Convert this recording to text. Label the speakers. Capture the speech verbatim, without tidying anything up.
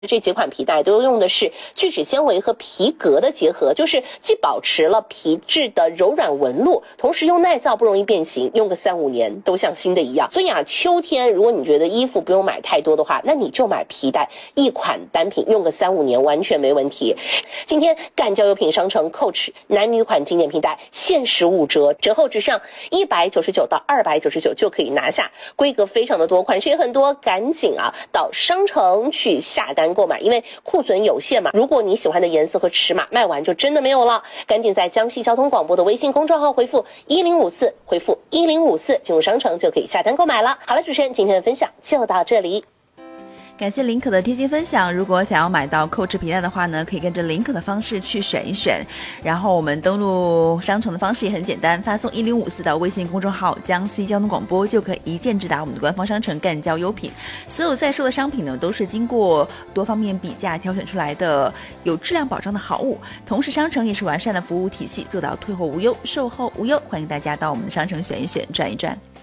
Speaker 1: 这几款皮带都用的是聚酯纤维和皮革的结合，就是既保持了皮质的柔软纹路，同时又耐造不容易变形，用个三五年都像新的一样。所以啊，秋天如果你觉得衣服不用买太多的话，那你就买皮带，一款单品用个三五年完全没问题。今天干交友品商城 Coach 男女款经典皮带限时五折，折后只上一百九十九到二百九十九就可以拿下，规格非常的多，款式也很多，赶紧啊到商城去下单购买，因为库存有限嘛。如果你喜欢的颜色和尺码卖完就真的没有了，赶紧在江西交通广播的微信公众号回复一零五四，回复一零五四进入商城就可以下单购买了。好了，主持人今天的分享就到这里。
Speaker 2: 感谢林可的贴心分享。如果想要买到Coach皮带的话呢，可以跟着林可的方式去选一选。然后我们登录商城的方式也很简单，发送一零五四到微信公众号江西交通广播，就可以一键直达我们的官方商城干交优品。所有在售的商品呢，都是经过多方面比价挑选出来的有质量保障的好物。同时商城也是完善的服务体系，做到退货无忧，售后无忧。欢迎大家到我们的商城选一选，转一转。